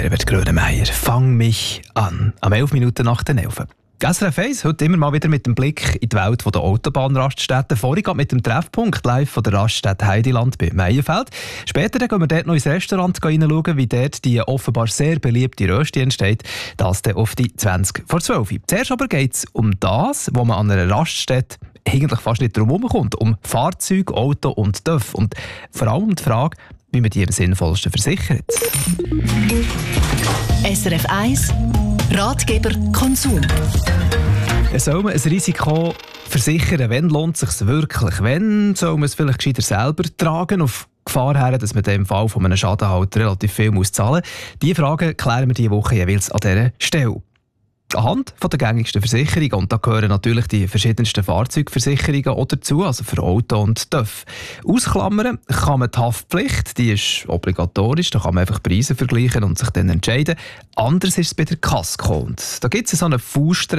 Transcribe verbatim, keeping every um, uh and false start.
Herbert Grönemeyer. Fang mich an. Am elf Minuten nach den elf. S R F eins, heute immer mal wieder mit dem Blick in die Welt der Autobahnraststätten. Vorhin geht mit dem Treffpunkt live von der Raststätte Heidiland bei Meyenfeld. Später dann gehen wir dort noch ins Restaurant reinschauen, wie dort die offenbar sehr beliebte Rösti entsteht. Das dann auf die zwanzig vor zwölf. Zuerst aber geht es um das, wo man an einer Raststätte eigentlich fast nicht drum herumkommt. Um Fahrzeug, Auto und T Ü V. Und vor allem um die Frage, wie man die am sinnvollsten versichert. S R F eins Ratgeber Konsum. Soll man ein Risiko versichern? Wann lohnt es sich wirklich? Wann soll man es vielleicht gescheiter selber tragen? Auf Gefahr her, dass man im Fall von einem Schaden halt relativ viel muss zahlen muss. Diese Fragen klären wir diese Woche jeweils an dieser Stelle. Anhand von der gängigsten Versicherungen. Und da gehören natürlich die verschiedensten Fahrzeugversicherungen auch dazu, also für Auto und T Ü V. Ausklammern kann man die Haftpflicht, die ist obligatorisch, da kann man einfach Preise vergleichen und sich dann entscheiden. Anders ist es bei der Kasko. Und da gibt es so eine Faustregel.